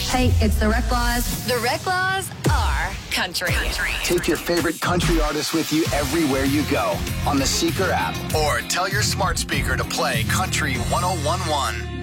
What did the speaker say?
Hey, it's the Rec Laws. The Rec Laws are country. Take your favorite country artists with you everywhere you go on the Seeker app. Or tell your smart speaker to play Country 1011.